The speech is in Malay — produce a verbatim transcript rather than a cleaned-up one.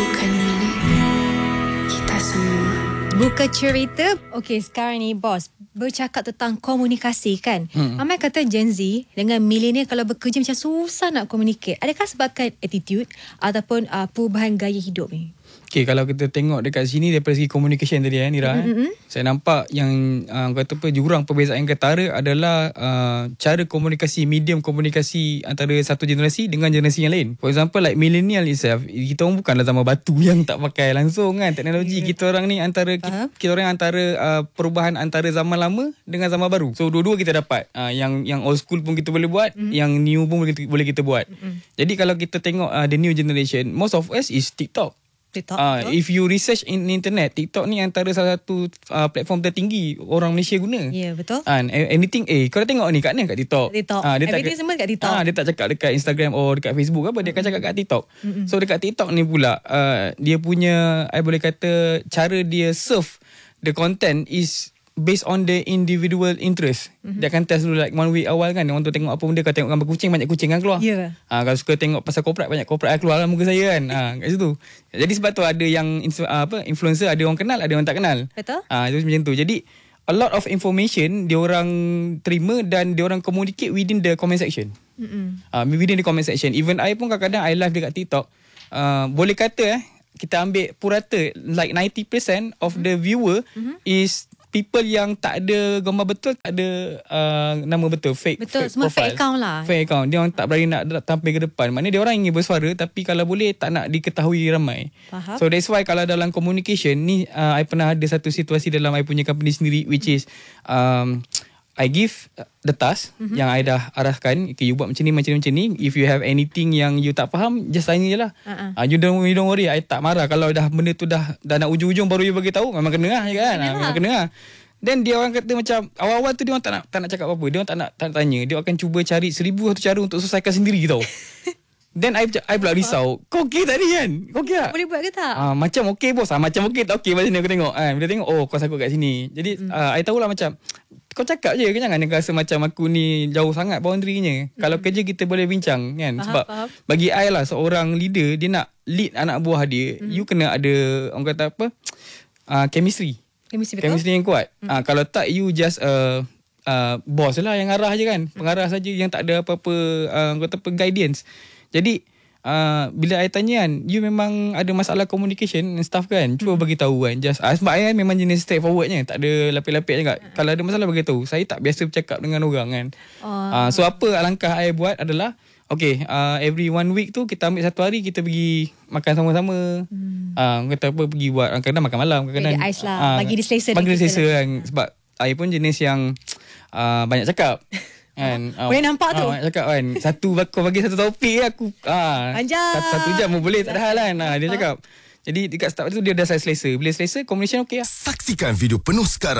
bukan milik kita semua. Buka cerita. Okey, sekarang ni bos bercakap tentang komunikasi kan. Hmm. Ramai kata Gen Z dengan milenial kalau bekerja macam susah nak communicate. Adakah sebabkan attitude ataupun uh, perubahan gaya hidup ni? Okay, kalau kita tengok dekat sini daripada segi communication tadi eh, Nira, mm-hmm. eh, saya nampak yang uh, kata apa, jurang perbezaan ketara adalah uh, cara komunikasi, medium komunikasi antara satu generasi dengan generasi yang lain. For example, like millennial itself, kita orang bukanlah zaman batu yang tak pakai langsung kan teknologi. Yeah. Kita orang ni antara kita, kita orang antara uh, perubahan antara zaman lama dengan zaman baru. So dua-dua kita dapat. Uh, yang yang old school pun kita boleh buat, mm-hmm. yang new pun boleh kita, boleh kita buat. Mm-hmm. Jadi kalau kita tengok uh, the new generation, most of us is TikTok. TikTok. Uh, if you research in internet, TikTok ni antara salah satu uh, platform tertinggi orang Malaysia guna. Ya, yeah, betul. And uh, anything, eh, kau dah tengok ni kat ni kat TikTok. TikTok. Uh, dia Everything tak, semua kat TikTok. Uh, dia tak cakap dekat Instagram or dekat Facebook apa, dia akan cakap kat TikTok. Mm-hmm. So dekat TikTok ni pula, uh, dia punya, I boleh kata, cara dia serve the content is based on the individual interest. Mm-hmm. Dia akan test dulu like one week awal kan. Orang tu tengok apa benda. Kau tengok gambar kucing, banyak kucing kan keluar. Yeah. Ha, kalau suka tengok pasal korporat, banyak korporat keluar dalam muka saya kan. Ha, kat situ. Jadi sebab tu ada yang apa, influencer, ada orang kenal, ada orang tak kenal. Betul. Ha, itu macam tu. Jadi a lot of information dia orang terima dan dia orang communicate within the comment section. Mm-hmm. Ha, within the comment section. Even I pun kadang-kadang I live dekat TikTok. Uh, boleh kata eh, kita ambil purata like ninety percent of mm-hmm. the viewer mm-hmm. is people yang tak ada gambar betul, tak ada uh, nama betul, fake, betul, fake semua profile. fake account lah. Fake account. Dia orang tak berani nak tampil ke depan. Maknanya dia orang ingin bersuara tapi kalau boleh tak nak diketahui ramai. Faham. So that's why kalau dalam communication ni, uh, I pernah ada satu situasi dalam I punya company sendiri which is um, I give the task mm-hmm. yang I dah arahkan. Okay, you buat macam ni, macam ni, macam ni. If you have anything yang you tak faham, just tanya je lah. Uh-uh. Uh, you, don't, you don't worry. I tak marah. Kalau dah benda tu dah dah nak ujung-ujung baru you bagi tahu, memang kena lah kan. Ha, memang kena lah. Then dia orang kata macam awal-awal tu dia orang tak nak tak nak cakap apa-apa. Dia orang tak nak tak nak tanya. Dia akan cuba cari seribu satu cara untuk selesaikan sendiri tau. Then I, I pula risau. Kau okey tadi kan? Kau okey tak? Boleh buat ke tak? Ah, macam okey bos. Ah, macam okey tak okey. Macam ni aku tengok. Ah, bila tengok, oh kau sakut kat sini. Jadi mm. ah, I tahulah macam kau cakap je. Jangan dia rasa macam aku ni jauh sangat boundary-nya. Mm. Kalau kerja kita boleh bincang kan. Faham, sebab faham. Bagi I lah seorang leader, dia nak lead anak buah dia. Mm. You kena ada, orang kata apa, ah, chemistry. Chemistry, chemistry yang kuat. Mm. Ah, kalau tak, you just uh, uh, boss lah yang arah je kan. Pengarah mm. saja yang tak ada apa-apa uh, kata apa guidance. Jadi uh, bila I tanya kan, you memang ada masalah communication and stuff kan, cuba bagi tahu kan. Just uh, sebab I memang jenis straightforwardnya, tak ada lapik-lapik je. Kalau ada masalah bagi tahu. Saya tak biasa bercakap dengan orang kan. Oh. Uh, so apa langkah I buat adalah, okay, uh, every one week tu kita ambil satu hari kita pergi makan sama-sama. Hmm. Uh, kata apa, pergi buat, kadang-kadang makan malam, kadang-kadang bagi ais lah, uh, bagi dia selesa. Bagi dia selesa kan. Sebab I pun jenis yang uh, banyak cakap. Kan, oh, boleh nampak tu. Ah, cakap kan, satu kau bagi satu topik aku ah satu, satu jam pun boleh, tak ada hal kan. Ah, dia cakap. Jadi dekat start tu dia dah selesa. Bila selesa, communication okey lah. Saksikan video penuh sekarang